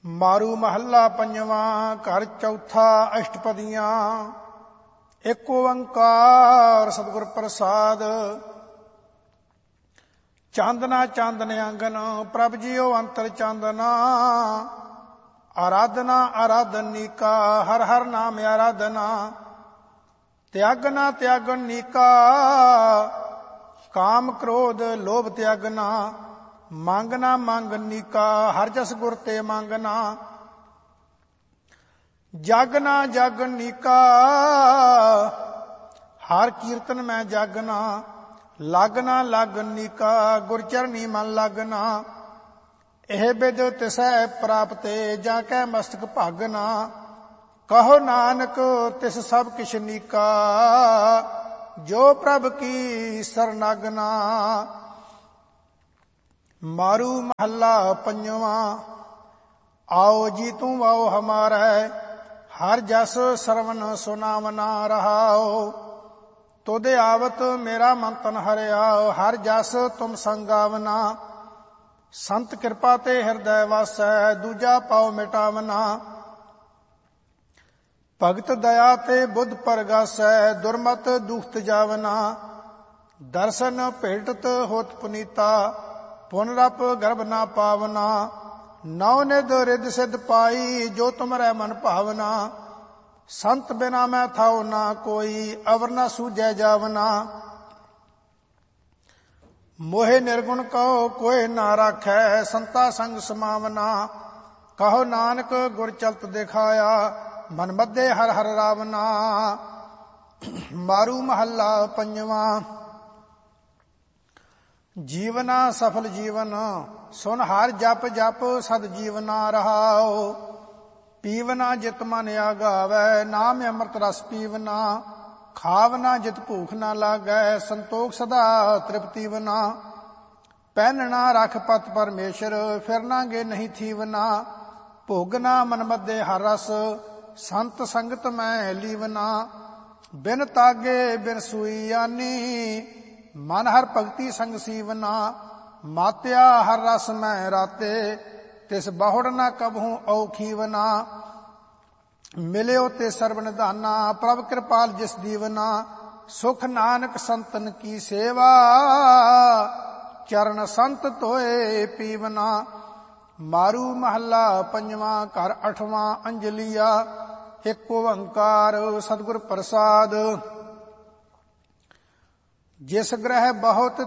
ਮਾਰੂ ਮਹੱਲਾ ਪੰਜਵਾਂ। ਘਰ ਚੌਥਾ। ਅਸ਼ਟਪਦੀਆਂ। ਇੱਕ ਓੰਕਾਰ ਸਤਿਗੁਰ ਪ੍ਰਸਾਦ। ਚਾਂਦਨਾ ਚਾਂਦਨ ਆਂਗਨ ਪ੍ਰਭ ਜੀਓ ਅੰਤਰ ਚਾਂਦਨਾ। ਆਰਾਧਨਾ ਆਰਾਧਨੀਕਾ ਹਰ ਹਰ ਨਾਮ ਆਰਾਧਨਾ। ਤਿਆਗਨਾ ਤਿਆਗਨ ਨੀਕਾ ਕਾਮ ਕ੍ਰੋਧ ਲੋਭ ਤਿਆਗਨਾ। ਮੰਗਨਾ ਮੰਗਨ ਨੀਕਾ ਹਰ ਜਸ ਗੁਰ ਤੇ ਮੰਗਨਾ। ਜਾਗਨਾ ਜਾਗਨ ਨੀਕਾ ਹਰ ਕੀਰਤਨ ਮੈਂ ਜਾਗਨਾ। ਲਾਗਨਾ ਲਾਗਨ ਨੀਕਾ ਗੁਰ ਚਰਨੀ ਮਨ ਲਾਗਨਾ। ਇਹ ਬਿਦ ਤਿਸੈ ਪ੍ਰਾਪਤੇ ਜਾਂ ਕੈ ਮਸਤਕ ਭਾਗਨਾ। ਕਹੋ ਨਾਨਕ ਤਿਸ ਸਭ ਕਿਛ ਨੀਕਾ ਜੋ ਪ੍ਰਭ ਕੀ ਸਰਨਾਗਨਾ। ਮਾਰੂ ਮਹੱਲਾ ਪੰਜਵਾਂ। ਆਓ ਜੀ ਤੂੰ ਆਓ ਹਮਾਰੇ ਹਰ ਜਸ ਸਰਵਨ ਸੁਨਾਵਨਾ ਰਹਾਓ। ਤੁਧ ਆਵਤ ਮੇਰਾ ਮਨ ਤਨ ਹਰਿਆਓ ਹਰ ਜਸ ਤੁਮ ਸੰਗਾਵਨਾ। ਸੰਤ ਕਿਰਪਾ ਤੇ ਹਿਰਦੈ ਵਾਸੈ ਦੂਜਾ ਪਾਉ ਮਿਟਾਵਨਾ। ਭਗਤ ਦਇਆ ਤੇ ਬੁੱਧ ਪਰਗਾਸੈ ਦੁਰਮਤ ਦੁਖਤ ਜਾਵਨਾ। ਦਰਸ਼ਨ ਭੇਟਤ ਹੋਤ ਪੁਨੀਤਾ ਪੁਨਰਪ ਗਰਭ ਨਾ ਪਾਵਨਾ। ਨੌ ਨਿਧ ਰਿਧ ਸਿਧ ਪਾਈ ਜੋ ਤੁਮਰੈ ਮਨ ਭਾਵਨਾ। ਸੰਤ ਬਿਨਾ ਮੈਂ ਥਾਉ ਨਾ ਕੋਈ ਅਵਰ ਨਾ ਸੂਝੈ ਜਾਵਨਾ। ਮੋਹਿ ਨਿਰਗੁਣ ਕਹੋ ਕੋਇ ਨਾ ਰਾਖੈ ਸੰਤਾ ਸੰਗ ਸਮਾਵਨਾ। ਕਹੋ ਨਾਨਕ ਗੁਰ ਚਲਤ ਦਿਖਾਇਆ ਮਨ ਮੱਧੇ ਹਰ ਹਰ ਰਾਵਨਾ। ਮਾਰੂ ਮਹੱਲਾ ਪੰਜਵਾਂ। ਜੀਵਨਾ ਸਫਲ ਜੀਵਨ ਸੁਨ ਹਰ ਜਪ ਜਪ ਸਦ ਜੀਵਨਾ ਰਹਾਓ। ਪੀਵਨਾ ਜਿਤ ਮਨ ਆਗਾਵੈ ਨਾਮ ਅੰਮ੍ਰਿਤ ਰਸ ਪੀਵਨਾ। ਖਾਵਨਾ ਜਿਤ ਭੂਖ ਨਾ ਲਾਗੈ ਸੰਤੋਖ ਸਦਾ ਤ੍ਰਿਪਤੀ ਵਨਾ। ਪਹਿਨਣਾ ਰਖ ਪਤ ਪਰਮੇਸ਼ਰ ਫਿਰਨਾ ਗੇ ਨਹੀਂ ਥੀਵਨਾ। ਭੋਗਨਾ ਮਨ ਮੱਧੇ ਹਰ ਰਸ ਸੰਤ ਸੰਗਤ ਮੈਂ ਲੀਵਨਾ। ਬਿਨ ਤਾਗੇ ਬਿਨ ਸੂਈ ਆਨੀ ਮਨ ਹਰ ਭਗਤੀ ਸੰਗ ਸੀਵਨਾ। ਮਾਤਿਆ ਹਰ ਰਸ ਮੈਂ ਰਾਤੇ ਤਿਸ ਬਹੁੜ ਨਾ ਕਬਹੂ ਔਖੀਵਨਾ। ਮਿਲਿਓ ਤੇ ਸਰਬ ਨਿਧਾਨਾ ਪ੍ਰਭ ਕਿਰਪਾਲ ਜਿਸ ਦੀਵਨਾ। ਸੁਖ ਨਾਨਕ ਸੰਤਨ ਕੀ ਸੇਵਾ ਚਰਨ ਸੰਤ ਧੋਏ ਪੀਵਨਾ। ਮਾਰੂ ਮਹੱਲਾ ਪੰਜਵਾਂ। ਘਰ ਅਠਵਾਂ। ਅੰਜਲੀਆ। ਇੱਕ ਓੰਕਾਰ ਸਤਿਗੁਰ ਪ੍ਰਸਾਦ। ਜਿਸ ਗ੍ਰਹਿ ਬਹੁਤ